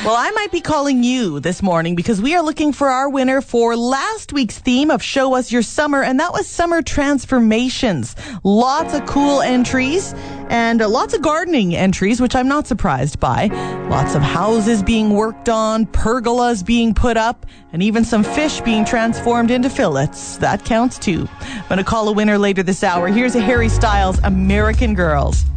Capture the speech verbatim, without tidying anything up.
Well, I might be calling you this morning because we are looking for our winner for last week's theme of Show Us Your Summer, and that was summer transformations. Lots of cool entries and uh, lots of gardening entries, which I'm not surprised by. Lots of houses being worked on, pergolas being put up, and even some fish being transformed into fillets. That counts too. I'm going to call a winner later this hour. Here's a Harry Styles, American Girls.